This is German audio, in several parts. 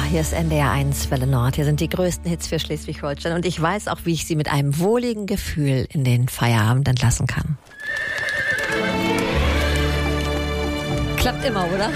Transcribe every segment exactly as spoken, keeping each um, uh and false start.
hier ist N D R eins Welle Nord. Hier sind die größten Hits für Schleswig-Holstein. Und ich weiß auch, wie ich Sie mit einem wohligen Gefühl in den Feierabend entlassen kann. Klappt immer, oder?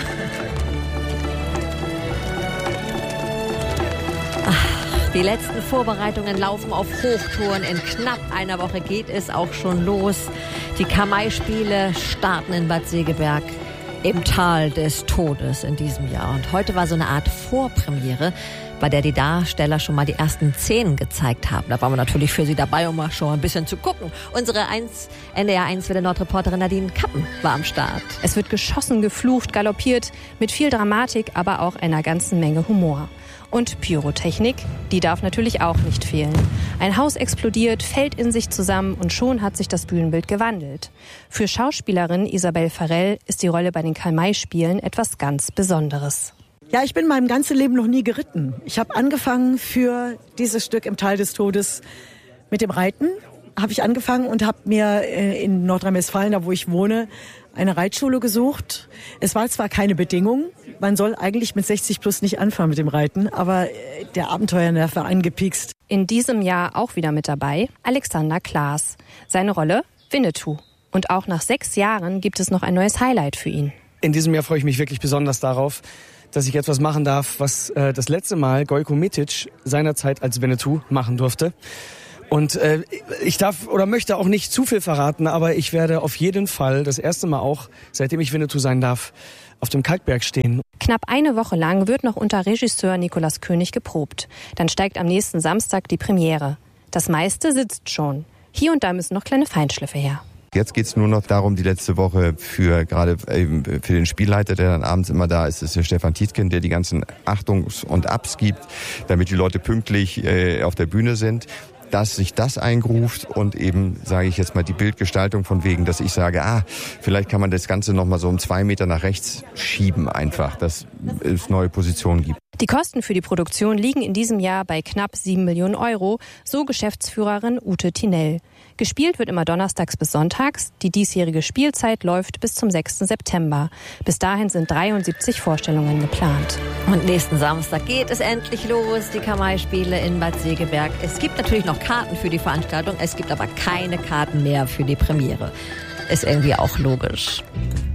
Ach, die letzten Vorbereitungen laufen auf Hochtouren. In knapp einer Woche geht es auch schon los. Die Kamai-Spiele starten in Bad Segeberg im Tal des Todes in diesem Jahr. Und heute war so eine Art Vorpremiere, bei der die Darsteller schon mal die ersten Szenen gezeigt haben. Da waren wir natürlich für Sie dabei, um mal schon ein bisschen zu gucken. Unsere N D R eins Welle Nord-Reporterin Nadine Kappen war am Start. Es wird geschossen, geflucht, galoppiert, mit viel Dramatik, aber auch einer ganzen Menge Humor. Und Pyrotechnik, die darf natürlich auch nicht fehlen. Ein Haus explodiert, fällt in sich zusammen und schon hat sich das Bühnenbild gewandelt. Für Schauspielerin Isabel Farrell ist die Rolle bei den Karl-May-Spielen etwas ganz Besonderes. Ja, ich bin meinem ganzen Leben noch nie geritten. Ich habe angefangen für dieses Stück im Tal des Todes mit dem Reiten. Habe ich angefangen und habe mir in Nordrhein-Westfalen, da wo ich wohne, eine Reitschule gesucht. Es war zwar keine Bedingung, man soll eigentlich mit sechzig plus nicht anfangen mit dem Reiten, aber der Abenteuernerv war angepiekst. In diesem Jahr auch wieder mit dabei Alexander Klaas. Seine Rolle Winnetou. Und auch nach sechs Jahren gibt es noch ein neues Highlight für ihn. In diesem Jahr freue ich mich wirklich besonders darauf, dass ich etwas machen darf, was äh, das letzte Mal Gojko Mitic seinerzeit als Winnetou machen durfte. Und äh, ich darf oder möchte auch nicht zu viel verraten, aber ich werde auf jeden Fall das erste Mal auch, seitdem ich Winnetou sein darf, auf dem Kalkberg stehen. Knapp eine Woche lang wird noch unter Regisseur Nikolaus König geprobt. Dann steigt am nächsten Samstag die Premiere. Das meiste sitzt schon. Hier und da müssen noch kleine Feinschliffe her. Jetzt geht's nur noch darum, die letzte Woche für gerade für den Spielleiter, der dann abends immer da ist, ist der Stefan Tietgen, der die ganzen Achtungs- und Abs gibt, damit die Leute pünktlich äh, auf der Bühne sind. Dass sich das eingruft und eben, sage ich jetzt mal, die Bildgestaltung von wegen, dass ich sage, ah, vielleicht kann man das Ganze noch mal so um zwei Meter nach rechts schieben einfach, dass es neue Positionen gibt. Die Kosten für die Produktion liegen in diesem Jahr bei knapp sieben Millionen Euro, so Geschäftsführerin Ute Tinell. Gespielt wird immer donnerstags bis sonntags. Die diesjährige Spielzeit läuft bis zum sechsten September. Bis dahin sind dreiundsiebzig Vorstellungen geplant. Und nächsten Samstag geht es endlich los, die Kamai-Spiele in Bad Segeberg. Es gibt natürlich noch Karten für die Veranstaltung, es gibt aber keine Karten mehr für die Premiere. Ist irgendwie auch logisch.